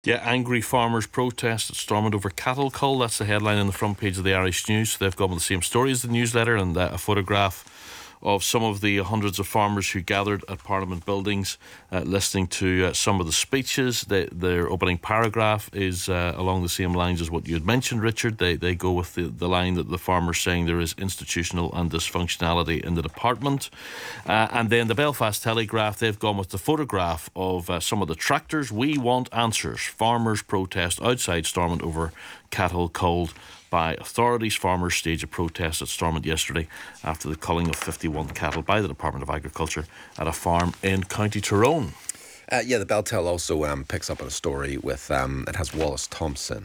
Yeah, angry farmers protest at Stormont over cattle cull. That's the headline on the front page of the Irish News. So they've gone with the same story as the newsletter, and a photograph of some of the hundreds of farmers who gathered at Parliament buildings listening to some of the speeches. Their opening paragraph is along the same lines as what you had mentioned, Richard. They go with the line that the farmers saying there is institutional and dysfunctionality in the department. And then the Belfast Telegraph, they've gone with the photograph of some of the tractors. We want answers. Farmers protest outside Stormont over cattle culled by authorities. Farmers staged a protest at Stormont yesterday after the culling of 51 cattle by the Department of Agriculture at a farm in County Tyrone. The Beltel also picks up on a story with, it has Wallace Thompson,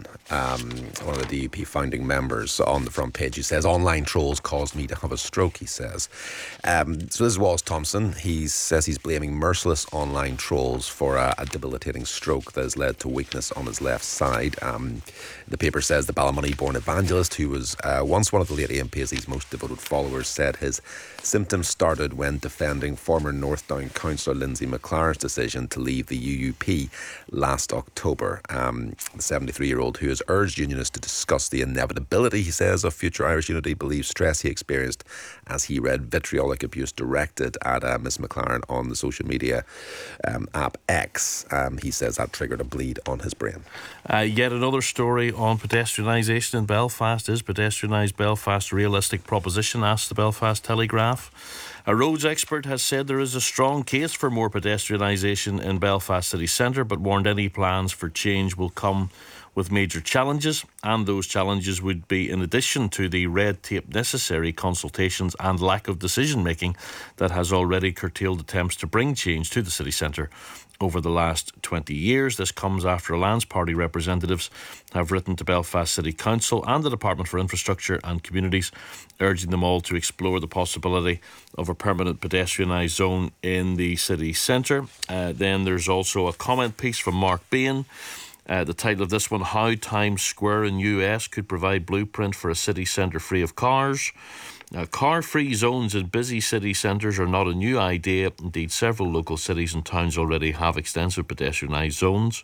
one of the DUP founding members, on the front page. He says, online trolls caused me to have a stroke, he says. So this is Wallace Thompson. He says he's blaming merciless online trolls for a debilitating stroke that has led to weakness on his left side. The paper says the Ballymoney-born evangelist, who was once one of the late Ian Paisley's most devoted followers, said his symptoms started when defending former North Down councillor Lindsay McLaren's decision to leave the UUP last October. The 73-year-old, who has urged unionists to discuss the inevitability, he says, of future Irish unity, believes stress he experienced as he read vitriolic abuse directed at Miss McLaren on the social media app X. He says that triggered a bleed on his brain. Yet another story on pedestrianisation in Belfast. Is pedestrianised Belfast a realistic proposition? Asked the Belfast Telegraph. A roads expert has said there is a strong case for more pedestrianisation in Belfast city centre, but warned any plans for change will come with major challenges, and those challenges would be in addition to the red tape necessary consultations and lack of decision making that has already curtailed attempts to bring change to the city centre over the last 20 years. This comes after Alliance Party representatives have written to Belfast City Council and the Department for Infrastructure and Communities, urging them all to explore the possibility of a permanent pedestrianised zone in the city centre. Then there's also a comment piece from Mark Bain. The title of this one, How Times Square in US Could Provide Blueprint for a City Centre Free of Cars. Car-free zones in busy city centres are not a new idea. Indeed, several local cities and towns already have extensive pedestrianised zones.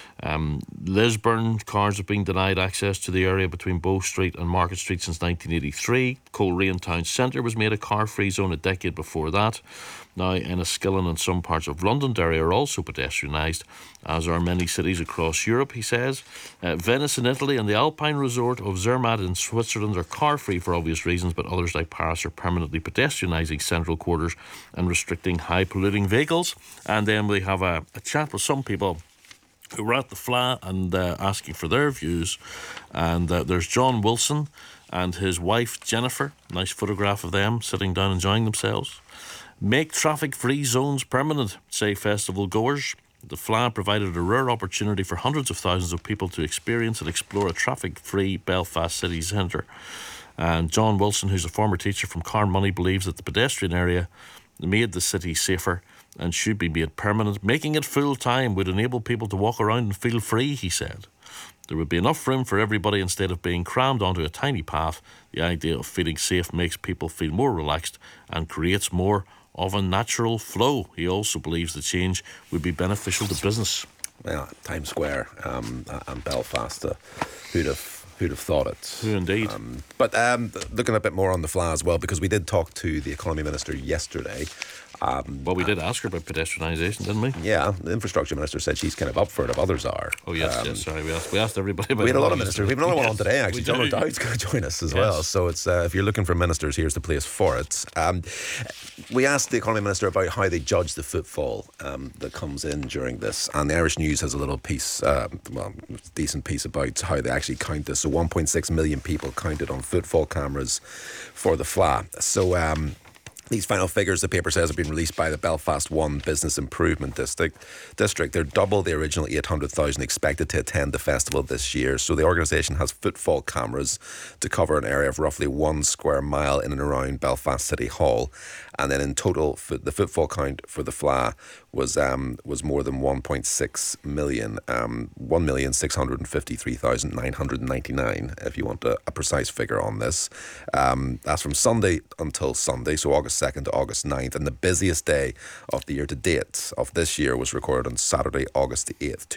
Lisburn, cars have been denied access to the area between Bow Street and Market Street since 1983. Coleraine Town Centre was made a car-free zone a decade before that. Now, Enniskillen and some parts of Londonderry are also pedestrianised, as are many cities across Europe, he says. Venice in Italy and the Alpine resort of Zermatt in Switzerland are car-free for obvious reasons, but others like Paris are permanently pedestrianising central quarters and restricting high-polluting vehicles. And then we have a chat with some people who were at the FLA and asking for their views. And there's John Wilson and his wife Jennifer. Nice photograph of them sitting down enjoying themselves. Make traffic-free zones permanent, say festival goers. The FLA provided a rare opportunity for hundreds of thousands of people to experience and explore a traffic-free Belfast city centre. And John Wilson, who's a former teacher from Carnmoney, believes that the pedestrian area made the city safer and should be made permanent. Making it full-time would enable people to walk around and feel free, he said. There would be enough room for everybody instead of being crammed onto a tiny path. The idea of feeling safe makes people feel more relaxed and creates more of a natural flow. He also believes the change would be beneficial to business. Well, Times Square and Belfast, who'd have thought it? Who indeed? But looking a bit more on the FLA as well, because we did talk to the Economy Minister yesterday. Well, we did ask her about pedestrianisation, didn't we? Yeah, the Infrastructure Minister said she's kind of up for it if others are. Oh, yes, sorry. We asked everybody about it. We had a lot of ministers. We have another one on today, actually. John O'Dowd's going to join us as well. So it's if you're looking for ministers, here's the place for it. We asked the Economy Minister about how they judge the footfall that comes in during this. And the Irish News has a little piece, decent piece about how they actually count this. So 1.6 million people counted on footfall cameras for the FLA. So these final figures, the paper says, have been released by the Belfast 1 Business Improvement District. They're double the original 800,000 expected to attend the festival this year. So the organisation has footfall cameras to cover an area of roughly 1 square mile in and around Belfast City Hall. And then in total, the footfall count for the Fleadh was more than 1.6 million, 1,653,999, if you want a precise figure on this. That's from Sunday until Sunday, so August 2nd to August 9th. And the busiest day of the year to date of this year was recorded on Saturday, August the 8th,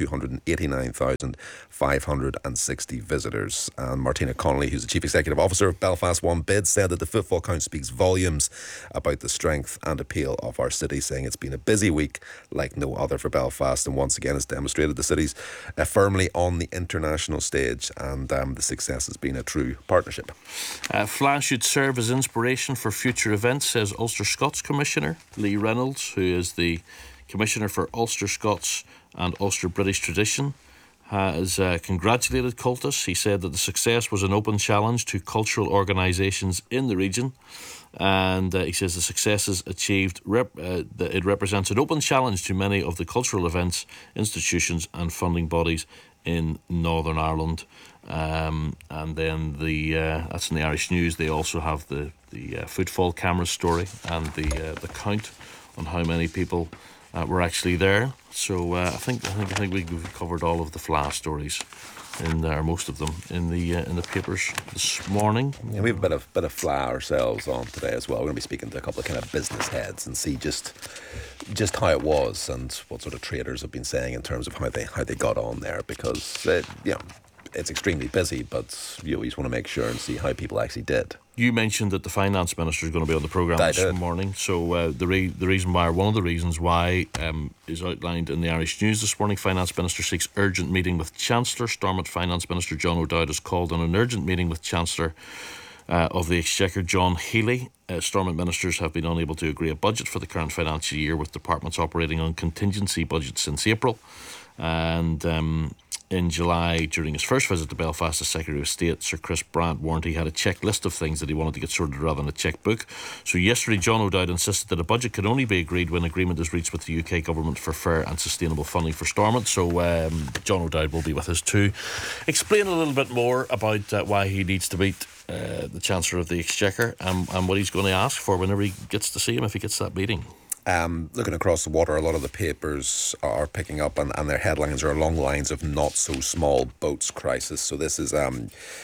289,560 visitors. And Martina Connolly, who's the Chief Executive Officer of Belfast One Bid, said that the footfall count speaks volumes about the strength and appeal of our city, saying it's been a busy week like no other for Belfast, and once again has demonstrated the city's firmly on the international stage, and the success has been a true partnership. Fleadh should serve as inspiration for future events, says Ulster Scots Commissioner Lee Reynolds, who is the Commissioner for Ulster Scots and Ulster British Tradition, has congratulated cultists. He said that the success was an open challenge to cultural organisations in the region, and he says the successes achieved that it represents an open challenge to many of the cultural events, institutions and funding bodies in Northern Ireland. And then that's in the Irish News. They also have the footfall camera story and the count on how many people were actually there. So I think we've covered all of the Fleadh stories in there, most of them in the papers this morning. Yeah, we have a bit of Fleadh ourselves on today as well. We're going to be speaking to a couple of kind of business heads and see just how it was and what sort of traders have been saying in terms of how they got on there, because it's extremely busy, but you always want to make sure and see how people actually did. You mentioned that the Finance Minister is going to be on the programme this morning. So the reason why, or one of the reasons why, is outlined in the Irish News this morning. Finance Minister seeks urgent meeting with Chancellor. Stormont Finance Minister John O'Dowd has called on an urgent meeting with Chancellor of the Exchequer John Healy. Stormont ministers have been unable to agree a budget for the current financial year, with departments operating on contingency budgets since April. And in July, during his first visit to Belfast, the Secretary of State, Sir Chris Brandt, warned he had a checklist of things that he wanted to get sorted rather than a checkbook. So yesterday, John O'Dowd insisted that a budget could only be agreed when agreement is reached with the UK Government for fair and sustainable funding for Stormont. So John O'Dowd will be with us to explain a little bit more about why he needs to meet the Chancellor of the Exchequer and what he's going to ask for whenever he gets to see him, if he gets that meeting. Looking across the water, a lot of the papers are picking up and their headlines are along the lines of not so small boats crisis. So this is a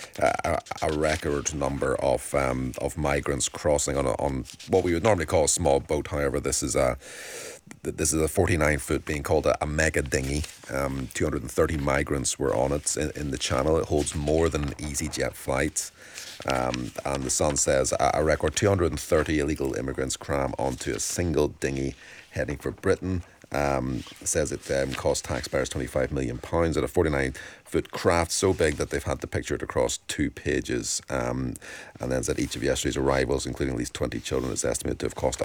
record number of migrants crossing on what we would normally call a small boat. However, this is a 49-foot being called a mega dinghy. 230 migrants were on it in the channel. It holds more than an EasyJet flight. And the Sun says a record 230 illegal immigrants cram onto a single dinghy heading for Britain. Says it cost taxpayers £25 million at a 49-foot craft so big that they've had to picture it across 2 pages. And then said each of yesterday's arrivals, including at least 20 children, is estimated to have cost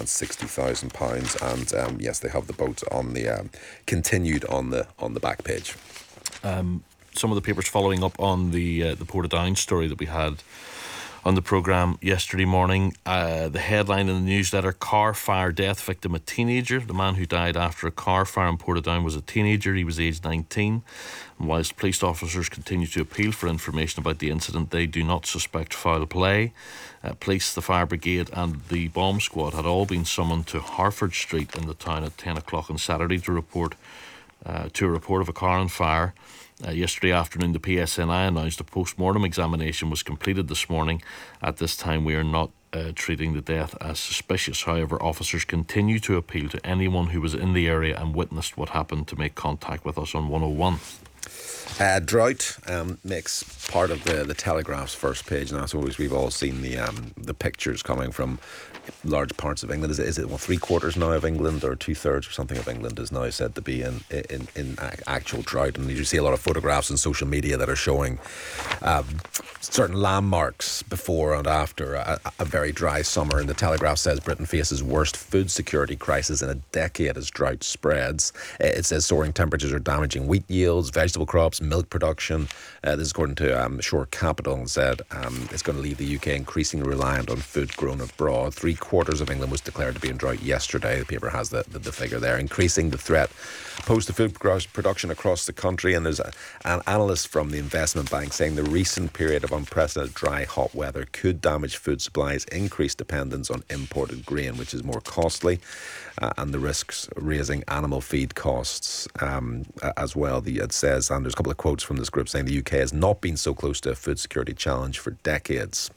£160,000. And yes, they have the boat on the continued on the back page. Some of the papers following up on the Portadown story that we had on the programme yesterday morning. The headline in the newsletter: car fire death victim a teenager. The man who died after a car fire in Portadown was a teenager. He was aged 19. And whilst police officers continue to appeal for information about the incident, they do not suspect foul play. Police, the fire brigade and the bomb squad had all been summoned to Harford Street in the town at 10 o'clock on Saturday to report a report of a car on fire. Yesterday afternoon, the PSNI announced a post-mortem examination was completed this morning. At this time, we are not treating the death as suspicious. However, officers continue to appeal to anyone who was in the area and witnessed what happened to make contact with us on 101. Drought makes part of the Telegraph's first page, and as always, we've all seen the pictures coming from large parts of England. Is it 3/4 now of England, or 2/3 or something of England is now said to be in actual drought? And you see a lot of photographs on social media that are showing certain landmarks before and after a very dry summer. And the Telegraph says Britain faces worst food security crisis in a decade as drought spreads. It says soaring temperatures are damaging wheat yields, vegetable crops, milk production. This is according to Shore Capital, and said it's going to leave the UK increasingly reliant on food grown abroad. 3/4 3/4 of England was declared to be in drought yesterday. The paper has the figure there, increasing the threat posed to food production across the country. And there's an analyst from the investment bank saying the recent period of unprecedented dry, hot weather could damage food supplies, increase dependence on imported grain, which is more costly, and the risks raising animal feed costs as well. It says, and there's a couple of quotes from this group saying the UK has not been so close to a food security challenge for decades.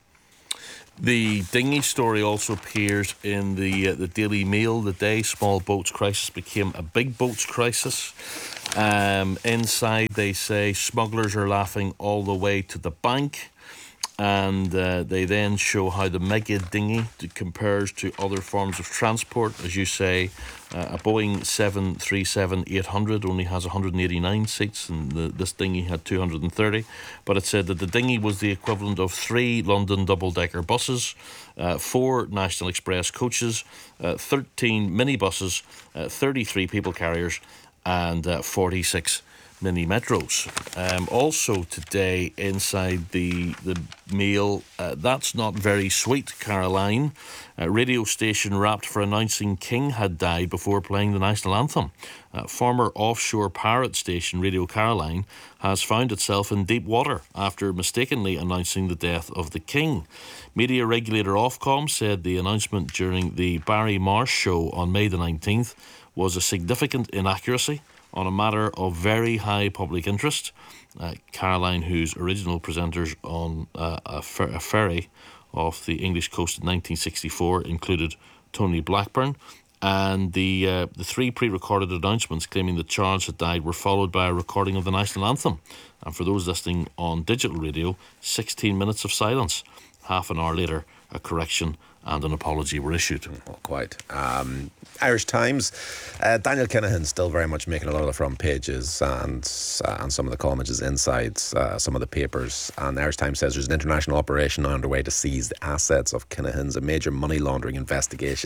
The dinghy story also appears in the Daily Mail today. Small boats crisis became a big boats crisis. Inside, they say smugglers are laughing all the way to the bank. And they then show how the mega dinghy compares to other forms of transport. As you say, a Boeing 737-800 only has 189 seats, and this dinghy had 230. But it said that the dinghy was the equivalent of 3 London double-decker buses, 4 National Express coaches, 13 minibuses, 33 people carriers, and 46 mini metros. Also today inside the Mail, that's not very sweet, Caroline. Radio station wrapped for announcing King had died before playing the national anthem. Former offshore pirate station Radio Caroline has found itself in deep water after mistakenly announcing the death of the King. Media regulator Ofcom said the announcement during the Barry Marsh show on May the 19th was a significant inaccuracy on a matter of very high public interest. Caroline, whose original presenters on a ferry off the English coast in 1964 included Tony Blackburn, and the 3 pre-recorded announcements claiming that Charles had died were followed by a recording of the national anthem. And for those listening on digital radio, 16 minutes of silence. Half an hour later, a correction and an apology were issued. Not quite. Irish Times, Daniel Kinahan still very much making a lot of the front pages and some of the column images inside some of the papers. And Irish Times says there's an international operation underway to seize the assets of Kinahan's, a major money laundering investigation